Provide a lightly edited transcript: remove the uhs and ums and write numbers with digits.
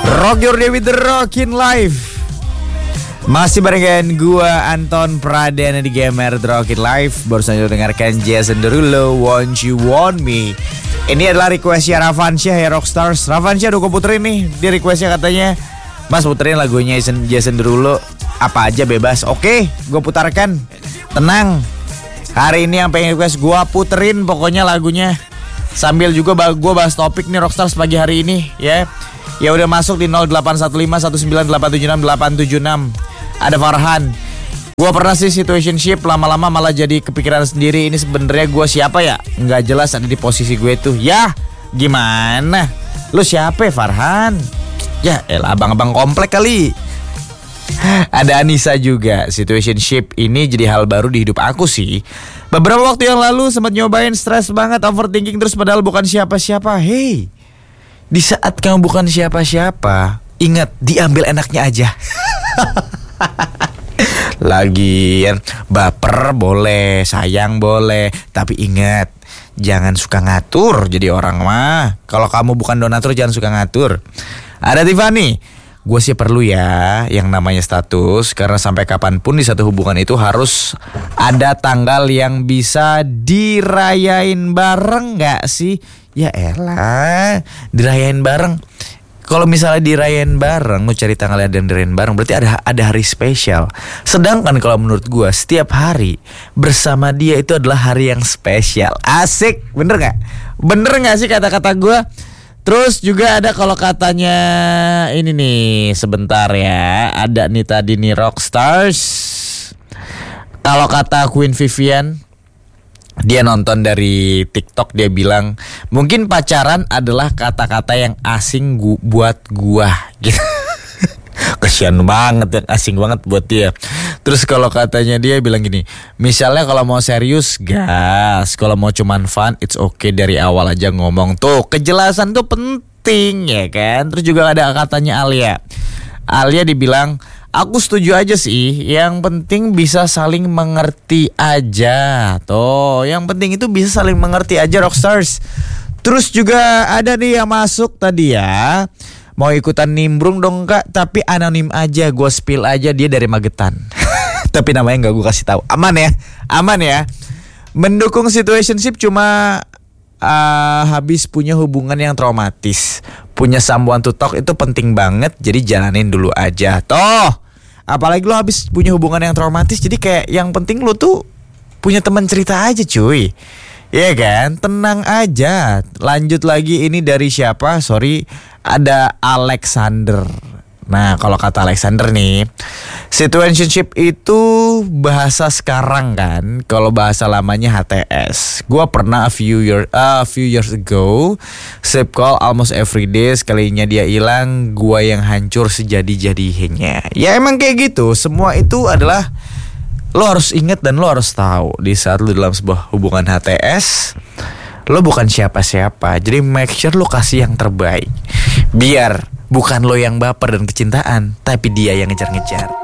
Rock Your Day with the Rockin' Life. Masih barengan gua Anton Pradana di Gamer The Rockin' Life. Baru saja dengarkan Jason Derulo, Won't You Want Me. Ini adalah requestnya Ravansyah ya Rockstars. Ravansyah udah gue puterin nih. Dia requestnya katanya, Mas puterin lagunya Jason Derulo. Apa aja bebas. Oke, gue putarkan. Tenang. Hari ini yang pengen request gue puterin pokoknya lagunya. Sambil juga gue bahas topik nih Rockstars pagi hari ini ya. Ya udah masuk di 081519876876. Ada Farhan. Gue pernah sih situationship, lama-lama malah jadi kepikiran sendiri. Ini sebenarnya gue siapa ya? Nggak jelas ada di posisi gue tuh. Ya gimana? Lu siapa Farhan? Ya elah abang-abang komplek kali. Ada Anissa juga. Situationship ini jadi hal baru di hidup aku sih. Beberapa waktu yang lalu sempat nyobain, stres banget, overthinking terus padahal bukan siapa-siapa. Hey, di saat kamu bukan siapa-siapa, ingat diambil enaknya aja. Lagian baper boleh, sayang boleh, tapi ingat jangan suka ngatur jadi orang mah. Kalau kamu bukan donatur jangan suka ngatur. Ada Tiffany. Gue sih perlu ya yang namanya status, karena sampai kapanpun di satu hubungan itu harus ada tanggal yang bisa dirayain bareng gak sih? Ya elah, dirayain bareng. Kalau misalnya dirayain bareng, mau cari tanggal yang dirayain bareng, berarti ada hari spesial. Sedangkan kalau menurut gue, setiap hari bersama dia itu adalah hari yang spesial. Asik, bener gak? Bener gak sih kata-kata gue? Terus juga ada kalau katanya ini nih, sebentar ya. Ada nih tadi nih Rockstars. Kalau kata Queen Vivian, dia nonton dari TikTok, dia bilang mungkin pacaran adalah kata-kata yang asing buat gua gitu. Kasian banget, yang asing banget buat dia. Terus kalau katanya dia bilang gini, misalnya kalau mau serius gas, kalau mau cuman fun it's okay, dari awal aja ngomong. Tuh kejelasan tuh penting ya kan. Terus juga ada katanya Alia dibilang, aku setuju aja sih, yang penting bisa saling mengerti aja. Tuh yang penting itu bisa saling mengerti aja Rockstars. Terus juga ada nih yang masuk tadi ya, mau ikutan nimbrung dong kak, tapi anonim aja, gue spill aja dia dari Magetan. Tapi namanya gak gue kasih tahu. Aman ya. Mendukung situationship cuma habis punya hubungan yang traumatis, punya someone to talk itu penting banget. Jadi jalanin dulu aja. Toh apalagi lo habis punya hubungan yang traumatis, jadi kayak yang penting lo tuh punya teman cerita aja cuy. Iya kan, tenang aja. Lanjut lagi, ini dari siapa? Sorry, ada Alexander. Nah, kalau kata Alexander nih, situationship itu bahasa sekarang kan. Kalau bahasa lamanya HTS. Gua pernah a few years ago sip call almost every day. Sekalinya dia hilang, gua yang hancur sejadi-jadinya. Ya emang kayak gitu. Semua itu adalah, lo harus ingat dan lo harus tahu, di saat lo dalam sebuah hubungan HTS, lo bukan siapa-siapa. Jadi make sure lo kasih yang terbaik, biar bukan lo yang baper dan kecintaan, tapi dia yang ngejar-ngejar.